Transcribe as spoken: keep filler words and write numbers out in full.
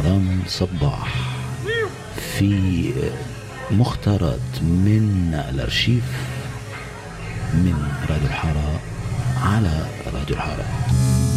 رام صباح في مختارات من الأرشيف من راديو الحارة على راديو الحارة.